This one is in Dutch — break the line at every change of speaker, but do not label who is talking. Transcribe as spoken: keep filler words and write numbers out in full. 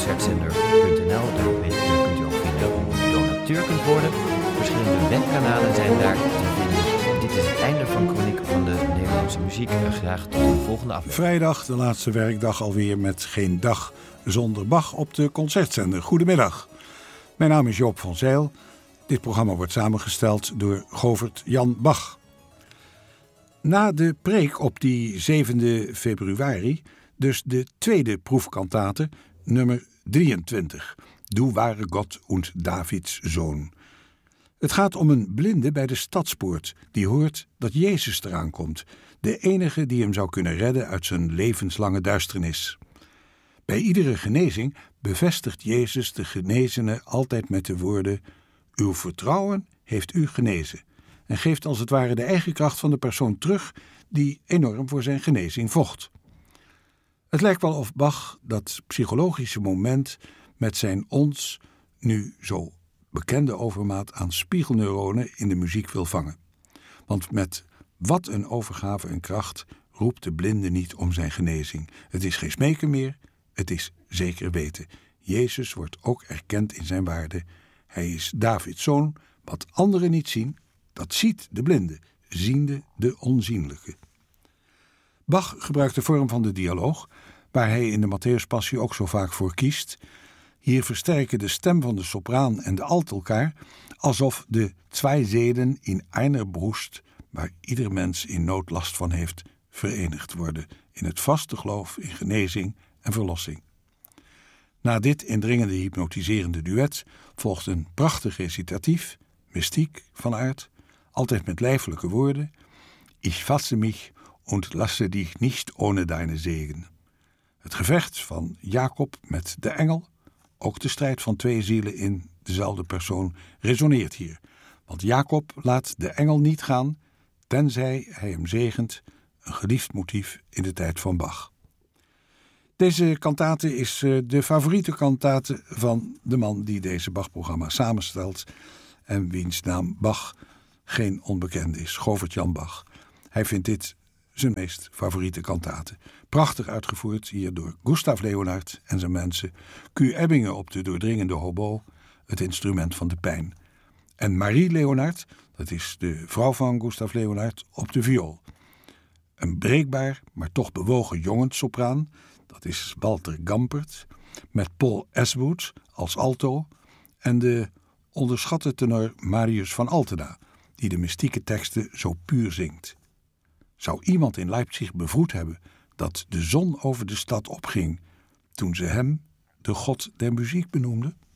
concertzender punt n l. Daar kunt u ook vinden hoe u donateur kunt worden. Verschillende webkanalen zijn daar te vinden. Dit is het einde van Chroniek van de Nederlandse muziek. Graag tot de volgende aflevering.
Vrijdag, de laatste werkdag alweer met Geen Dag Zonder Bach op de concertzender. Goedemiddag. Mijn naam is Joop van Zijl. Dit programma wordt samengesteld door Govert Jan Bach. Na de preek op die zevende februari, dus de tweede proefkantate, nummer drieëntwintig. Du ware Gott und Davids Zoon. Het gaat om een blinde bij de stadspoort die hoort dat Jezus eraan komt, de enige die hem zou kunnen redden uit zijn levenslange duisternis. Bij iedere genezing bevestigt Jezus de genezene altijd met de woorden: uw vertrouwen heeft u genezen, en geeft als het ware de eigen kracht van de persoon terug die enorm voor zijn genezing vocht. Het lijkt wel of Bach dat psychologische moment met zijn ons nu zo bekende overmaat aan spiegelneuronen in de muziek wil vangen. Want met wat een overgave en kracht roept de blinde niet om zijn genezing. Het is geen smeken meer, het is zeker weten. Jezus wordt ook erkend in zijn waarde. Hij is Davids zoon. Wat anderen niet zien, dat ziet de blinde, ziende de onzienlijke. Bach gebruikt de vorm van de dialoog, waar hij in de Matthäuspassie ook zo vaak voor kiest. Hier versterken de stem van de sopraan en de alt elkaar, alsof de twee zeden in einer Brust, waar ieder mens in nood last van heeft, verenigd worden in het vaste geloof in genezing en verlossing. Na dit indringende hypnotiserende duet volgt een prachtig recitatief, mystiek van aard, altijd met lijfelijke woorden: Ich fasse mich und lasse dich nicht ohne deine Segen. Het gevecht van Jacob met de engel, ook de strijd van twee zielen in dezelfde persoon, resoneert hier. Want Jacob laat de engel niet gaan, tenzij hij hem zegent, een geliefd motief in de tijd van Bach. Deze kantate is de favoriete kantate van de man die deze Bach-programma samenstelt en wiens naam Bach geen onbekende is, Govert Jan Bach. Hij vindt dit zijn meest favoriete kantate. Prachtig uitgevoerd hier door Gustav Leonhard en zijn mensen. Q. Ebbingen op de doordringende hobo, het instrument van de pijn. En Marie Leonhard, dat is de vrouw van Gustav Leonhard, op de viool. Een breekbaar, maar toch bewogen jongenssopraan, dat is Walter Gampert, met Paul Aswood als alto en de onderschatte tenor Marius van Altena, die de mystieke teksten zo puur zingt. Zou iemand in Leipzig bevroed hebben dat de zon over de stad opging toen ze hem de god der muziek benoemden?